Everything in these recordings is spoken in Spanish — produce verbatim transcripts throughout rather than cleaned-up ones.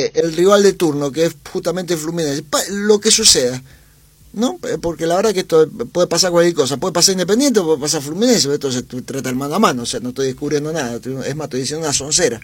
eh, el rival de turno, que es justamente Fluminense, pa, lo que suceda, ¿no? Porque la verdad que esto puede pasar cualquier cosa, puede pasar Independiente o puede pasar Fluminense, esto se trata el mano a mano, o sea, no estoy descubriendo nada, es más, estoy diciendo una soncera.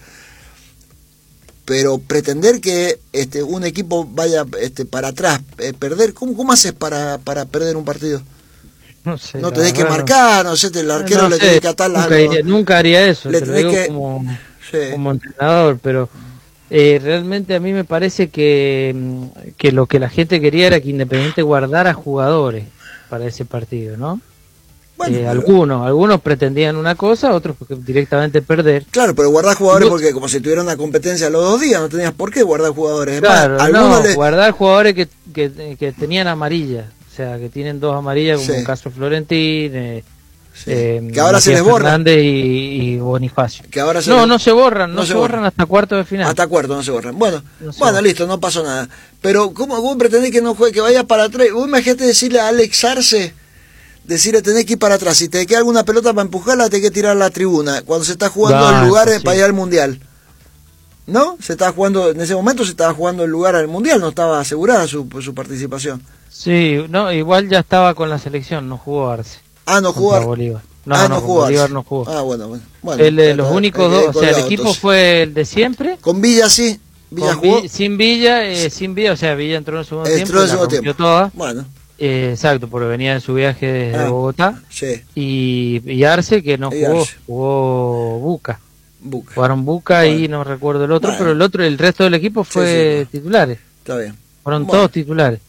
Pero pretender que este un equipo vaya este para atrás, eh, perder, ¿cómo, cómo haces para, para perder un partido? No sé. No tenés que marcar, no sé, el arquero no le sé, tiene que atar la... nunca, iría, nunca haría eso, le te lo digo que... como, sí. como entrenador, pero... Eh, realmente a mí me parece que, que lo que la gente quería era que Independiente guardara jugadores para ese partido, ¿no? Bueno, eh, pero... algunos, algunos pretendían una cosa, otros directamente perder. Claro, pero guardar jugadores no... porque como si tuviera una competencia los dos días, no tenías por qué guardar jugadores. Claro, más, no, le... guardar jugadores que, que, que tenían amarillas, o sea, que tienen dos amarillas, como sí. el caso Florentín, eh, sí. eh, que ahora Matías se les borra. Fernández y, y Bonifacio. Que ahora se no, les... no se borran, no, no se borran, borran hasta cuartos de final. Hasta cuartos no se borran. Bueno, no se bueno, borran. listo, no pasó nada. Pero ¿cómo vos pretendés que no juegue, que vaya para atrás? Vos imagínate decirle a Alex Arce, decirle tenés que ir para atrás. Si te queda alguna pelota para empujarla, tenés que tirar a la tribuna. Cuando se está jugando ah, el lugar sí. para ir al Mundial. ¿No? Se estaba jugando, en ese momento se estaba jugando el lugar al Mundial, no estaba asegurada su, su participación. Sí, no, igual ya estaba con la selección, no jugó Arce. Ah, no jugó Bolívar. No, ah, no, no jugó Bolívar no jugó. Ah, bueno, bueno. bueno el, eh, los únicos dos, o sea, el equipo entonces. Fue el de siempre. Con Villa sí. Villa con jugó. Vi, sin Villa, eh, sin Villa, o sea, Villa entró en el segundo entró tiempo. En el segundo tiempo. Toda. Bueno. Eh, exacto, porque venía de su viaje desde ah, Bogotá. Sí. Y, y Arce, que no y jugó, Arce. jugó Buca. Buca. Jugaron Buca bueno. y no recuerdo el otro, bueno. pero el otro, el resto del equipo fue sí, sí, bueno. titulares. Está bien. Fueron bueno. todos titulares.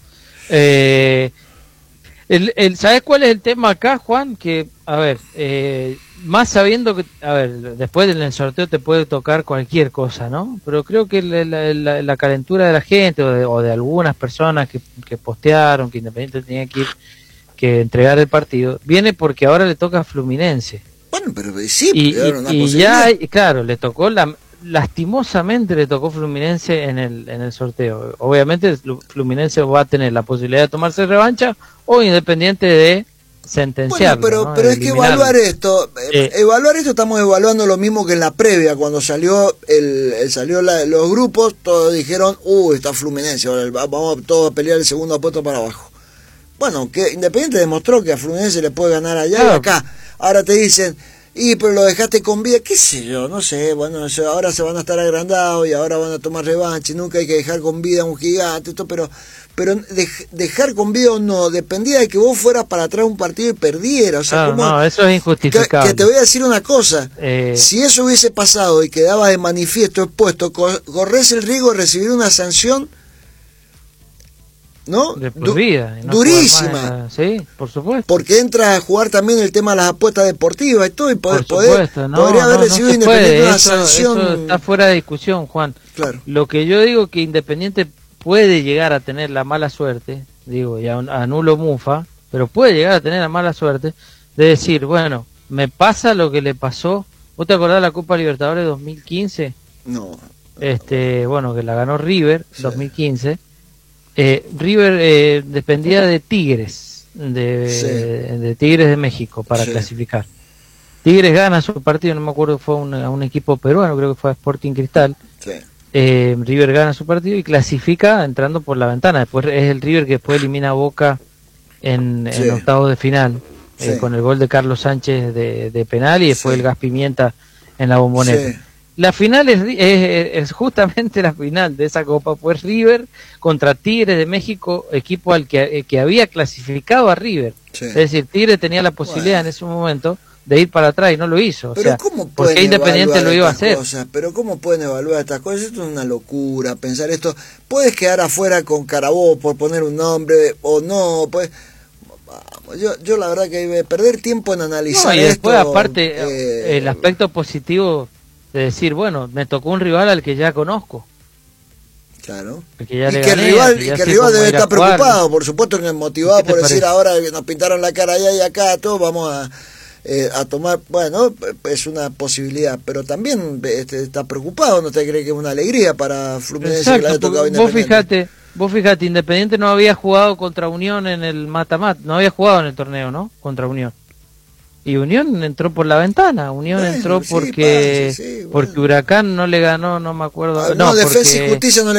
Eh, el, el, ¿Sabes cuál es el tema acá, Juan? Que, a ver, eh, más sabiendo que, a ver, después en el sorteo te puede tocar cualquier cosa, ¿no? Pero creo que la, la, la, la calentura de la gente o de, o de algunas personas que, que postearon que Independiente tenía que ir, que entregar el partido, viene porque ahora le toca a Fluminense. Bueno, pero sí, y, pero una y ya, claro, le tocó la... lastimosamente le tocó Fluminense en el en el sorteo. Obviamente Fluminense va a tener la posibilidad de tomarse revancha o Independiente de sentenciarlo. Bueno, pero, ¿no? pero es que evaluar esto, eh, evaluar esto estamos evaluando lo mismo que en la previa, cuando salió el, el salió la, los grupos, todos dijeron, uy, está Fluminense, vamos todos a pelear el segundo puesto para abajo. Bueno, que Independiente demostró que a Fluminense le puede ganar allá claro. y acá. Ahora te dicen, y pero lo dejaste con vida, qué sé yo, no sé, bueno, ahora se van a estar agrandados y ahora van a tomar revancha y nunca hay que dejar con vida a un gigante, esto, pero pero de, dejar con vida o no, dependía de que vos fueras para atrás un partido y perdieras, o sea, no, como, no, eso es injustificable. Que, que te voy a decir una cosa, eh... si eso hubiese pasado y quedaba de manifiesto expuesto, corres el riesgo de recibir una sanción, ¿no? De por vida, no durísima. Más, sí, por supuesto. Porque entra a jugar también el tema de las apuestas deportivas y todo, y poder, por supuesto, no, podría haber no, recibido no Independiente una eso, sanción. Eso está fuera de discusión, Juan. Claro. Lo que yo digo que Independiente puede llegar a tener la mala suerte, digo, y anulo Mufa, pero puede llegar a tener la mala suerte de decir, bueno, me pasa lo que le pasó. ¿Vos te acordás de la Copa Libertadores dos mil quince? No. Este, bueno, que la ganó River, sí. dos mil quince. Eh, River eh, dependía de Tigres, de, sí. de Tigres de México para sí. clasificar. Tigres gana su partido, no me acuerdo, fue un, a un equipo peruano, creo que fue a Sporting Cristal. Sí. Eh, River gana su partido y clasifica entrando por la ventana. Después es el River que después elimina a Boca en, sí. en octavos de final, sí. eh, con el gol de Carlos Sánchez de, de penal y después sí. el Gas Pimienta en la Bombonera. Sí. La final es, es, es justamente la final de esa Copa, pues River contra Tigres de México, equipo al que, que había clasificado a River. Sí. Es decir, Tigres tenía la posibilidad bueno. en ese momento de ir para atrás y no lo hizo. Pero o sea, ¿cómo ¿por qué Independiente lo iba a hacer? Cosas? Pero ¿cómo pueden evaluar estas cosas? Esto es una locura, pensar esto. Puedes quedar afuera con Carabobo por poner un nombre o no, pues... Yo, yo la verdad que perder tiempo en analizar no, y después esto, aparte eh, el aspecto positivo de decir, bueno, me tocó un rival al que ya conozco. Claro. Que ya y, le que gané, rival, que y ya que el sé rival cómo debe ir a estar jugar. preocupado, por supuesto que motivado por decir parece? ahora que nos pintaron la cara allá y acá, todos vamos a, eh, a tomar, bueno, es una posibilidad, pero también este, está preocupado, no te cree que es una alegría para Fluminense. Exacto, que le haya tocado vos fíjate, vos fíjate, Independiente no había jugado contra Unión en el mata-mata, no había jugado en el torneo, ¿no? Contra Unión. Y Unión entró por la ventana, Unión bueno, entró porque sí, sí, bueno. porque Huracán no le ganó, no me acuerdo. Ah, no, no Defensa porque... y Justicia no le